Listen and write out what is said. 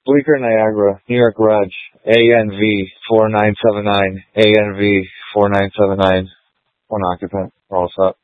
Bleecker, Niagara, New York Reg, ANV 4979, ANV 4979. One occupant. We're all set.